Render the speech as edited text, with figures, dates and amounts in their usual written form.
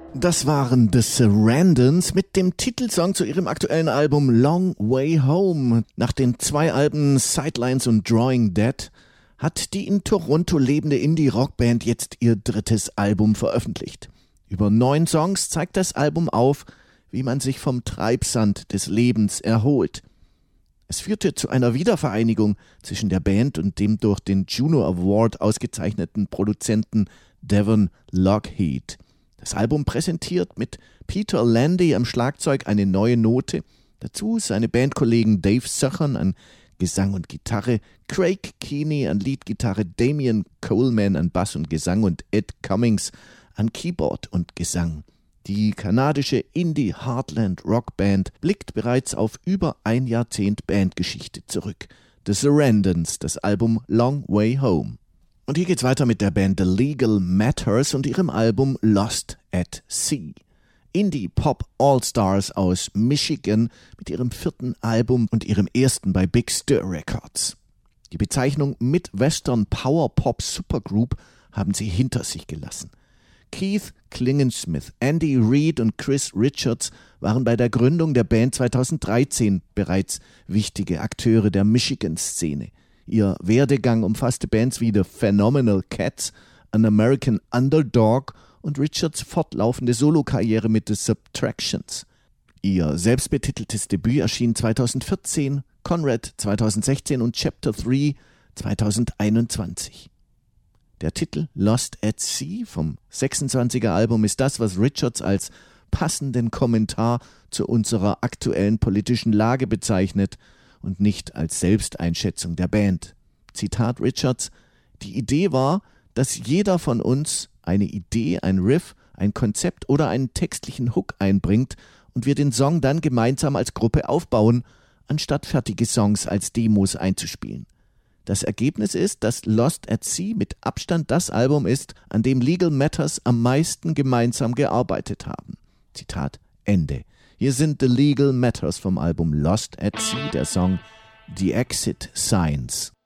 Das waren The Sarandons mit dem Titelsong zu ihrem aktuellen Album Long Way Home. Nach den 2 Alben Sidelines und Drawing Dead hat die in Toronto lebende Indie-Rockband jetzt ihr 3. Album veröffentlicht. Über 9 Songs zeigt das Album auf, wie man sich vom Treibsand des Lebens erholt. Es führte zu einer Wiedervereinigung zwischen der Band und dem durch den Juno Award ausgezeichneten Produzenten Devon Lockheed. Das Album präsentiert mit Peter Landy am Schlagzeug eine neue Note, dazu seine Bandkollegen Dave Söchern an Gesang und Gitarre, Craig Keeney an Leadgitarre, Damian Coleman an Bass und Gesang und Ed Cummings an Keyboard und Gesang. Die kanadische Indie-Heartland-Rockband blickt bereits auf über ein Jahrzehnt Bandgeschichte zurück. The Sarandons, das Album Long Way Home. Und hier geht's weiter mit der Band The Legal Matters und ihrem Album Lost at Sea. Indie-Pop-All-Stars aus Michigan mit ihrem 4. Album und ihrem ersten bei Big Stir Records. Die Bezeichnung Midwestern Power Pop Supergroup haben sie hinter sich gelassen. Keith Klingensmith, Andy Reid und Chris Richards waren bei der Gründung der Band 2013 bereits wichtige Akteure der Michigan-Szene. Ihr Werdegang umfasste Bands wie The Phenomenal Cats, An American Underdog und Richards fortlaufende Solokarriere mit The Subtractions. Ihr selbstbetiteltes Debüt erschien 2014, Conrad 2016 und Chapter 3 2021. Der Titel Lost at Sea vom 26er Album ist das, was Richards als passenden Kommentar zu unserer aktuellen politischen Lage bezeichnet und nicht als Selbsteinschätzung der Band. Zitat Richards: Die Idee war, dass jeder von uns eine Idee, ein Riff, ein Konzept oder einen textlichen Hook einbringt und wir den Song dann gemeinsam als Gruppe aufbauen, anstatt fertige Songs als Demos einzuspielen. Das Ergebnis ist, dass Lost at Sea mit Abstand das Album ist, an dem Legal Matters am meisten gemeinsam gearbeitet haben. Zitat Ende. Hier sind The Legal Matters vom Album Lost at Sea, der Song The Exit Signs.